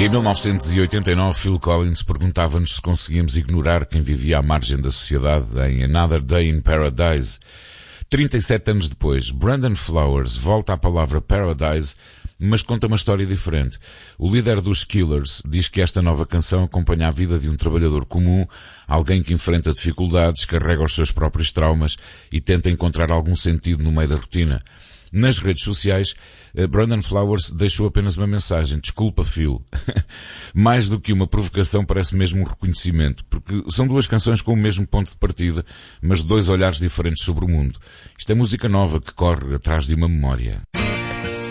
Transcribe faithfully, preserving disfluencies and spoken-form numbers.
Em mil novecentos e oitenta e nove, Phil Collins perguntava-nos se conseguíamos ignorar quem vivia à margem da sociedade em Another Day in Paradise. trinta e sete anos depois, Brandon Flowers volta à palavra Paradise, mas conta uma história diferente. O líder dos Killers diz que esta nova canção acompanha a vida de um trabalhador comum, alguém que enfrenta dificuldades, carrega os seus próprios traumas e tenta encontrar algum sentido no meio da rotina. Nas redes sociais, Brandon Flowers deixou apenas uma mensagem: desculpa, Phil. Mais do que uma provocação, parece mesmo um reconhecimento, porque são duas canções com o mesmo ponto de partida, mas dois olhares diferentes sobre o mundo. Isto é música nova que corre atrás de uma memória.